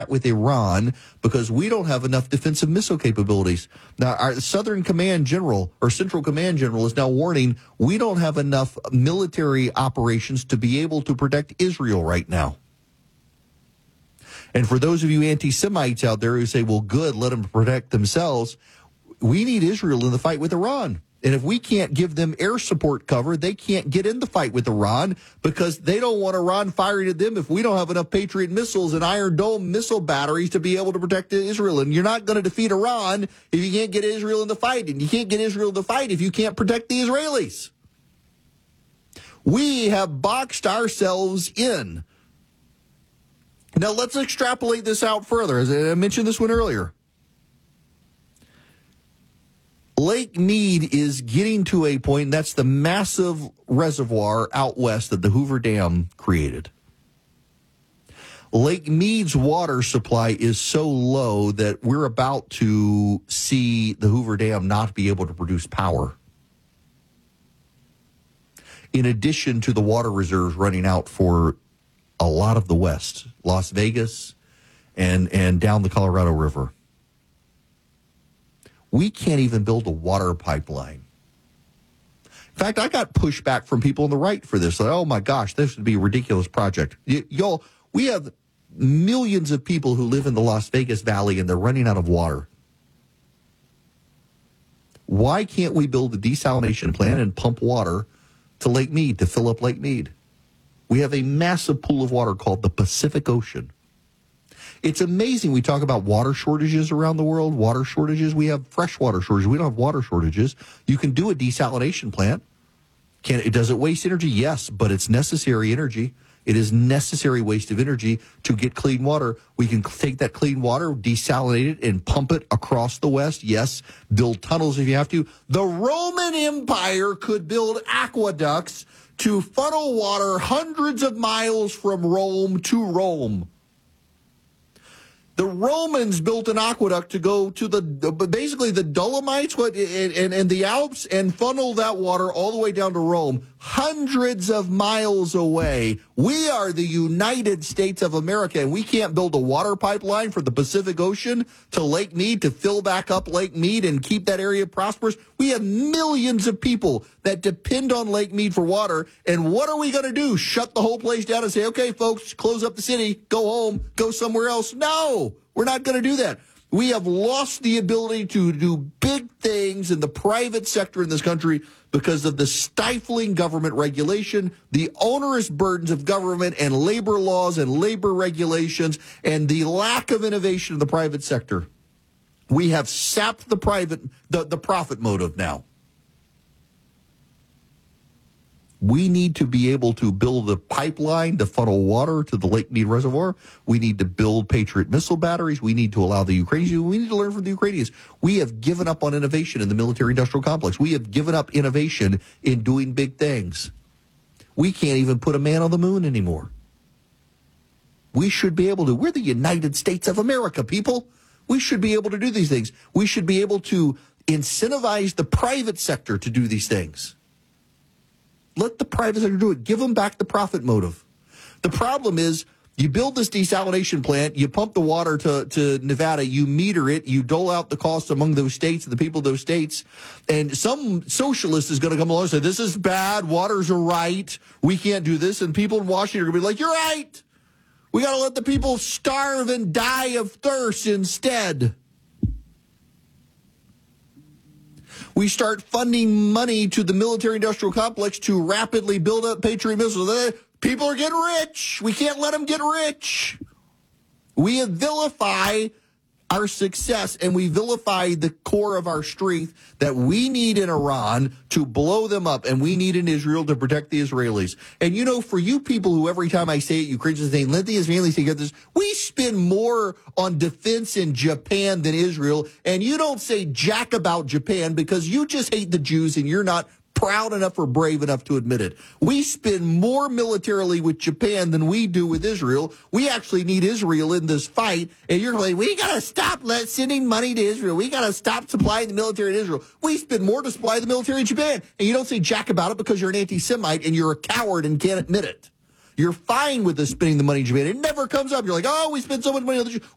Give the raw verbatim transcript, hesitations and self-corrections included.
that with Iran because we don't have enough defensive missile capabilities. Now, our Southern Command General or Central Command General is now warning we don't have enough military operations to be able to protect Israel right now. And for those of you anti-Semites out there who say, well, good, let them protect themselves, we need Israel in the fight with Iran. And if we can't give them air support cover, they can't get in the fight with Iran because they don't want Iran firing at them if we don't have enough Patriot missiles and Iron Dome missile batteries to be able to protect Israel. And you're not going to defeat Iran if you can't get Israel in the fight. And you can't get Israel in the fight if you can't protect the Israelis. We have boxed ourselves in. Now, let's extrapolate this out further. As I mentioned this one earlier. Lake Mead is getting to a point, and that's the massive reservoir out west that the Hoover Dam created. Lake Mead's water supply is so low that we're about to see the Hoover Dam not be able to produce power. In addition to the water reserves running out for a lot of the West, Las Vegas and, and down the Colorado River. We can't even build a water pipeline. In fact, I got pushback from people on the right for this. Like, oh, my gosh, this would be a ridiculous project. Y- y'all, we have millions of people who live in the Las Vegas Valley, and they're running out of water. Why can't we build a desalination plant and pump water to Lake Mead, to fill up Lake Mead? We have a massive pool of water called the Pacific Ocean. It's amazing. We talk about water shortages around the world, water shortages. We have freshwater shortages. We don't have water shortages. You can do a desalination plant. Can it, does it waste energy? Yes, but it's necessary energy. It is necessary waste of energy to get clean water. We can take that clean water, desalinate it, and pump it across the West. Yes, build tunnels if you have to. The Roman Empire could build aqueducts to funnel water hundreds of miles from Rome to Rome. The Romans built an aqueduct to go to the, basically the Dolomites what, and, and, and the Alps and funnel that water all the way down to Rome, hundreds of miles away. We are the United States of America, and we can't build a water pipeline from the Pacific Ocean to Lake Mead to fill back up Lake Mead and keep that area prosperous. We have millions of people that depend on Lake Mead for water, and what are we going to do? Shut the whole place down and say, okay, folks, close up the city, go home, go somewhere else? No, we're not going to do that. We have lost the ability to do big things in the private sector in this country because of the stifling government regulation, the onerous burdens of government and labor laws and labor regulations, and the lack of innovation in the private sector. We have sapped the private, the, the profit motive now. We need to be able to build a pipeline to funnel water to the Lake Mead Reservoir. We need to build Patriot missile batteries. We need to allow the Ukrainians. We need to learn from the Ukrainians. We have given up on innovation in the military-industrial complex. We have given up innovation in doing big things. We can't even put a man on the moon anymore. We should be able to. We're the United States of America, people. We should be able to do these things. We should be able to incentivize the private sector to do these things. Let the private sector do it. Give them back the profit motive. The problem is you build this desalination plant, you pump the water to, to Nevada, you meter it, you dole out the cost among those states and the people of those states, and some socialist is going to come along and say, this is bad, waters are right, we can't do this, and people in Washington are going to be like, you're right. We got to let the people starve and die of thirst instead. We start funding money to the military-industrial complex to rapidly build up Patriot missiles. People are getting rich. We can't let them get rich. We vilify our success, and we vilify the core of our strength that we need in Iran to blow them up, and we need in Israel to protect the Israelis. And, you know, for you people who every time I say it, you cringe and say, let the Israelis take this, we spend more on defense in Japan than Israel, and you don't say jack about Japan because you just hate the Jews and you're not proud enough or brave enough to admit it. We spend more militarily with Japan than we do with Israel. We actually need Israel in this fight, and you're like, we got to stop let, sending money to Israel. We got to stop supplying the military to Israel. We spend more to supply the military in Japan, and you don't say jack about it because you're an anti-Semite and you're a coward and can't admit it. You're fine with us spending the money in Japan. It never comes up. You're like, oh, we spend so much money on the Jews.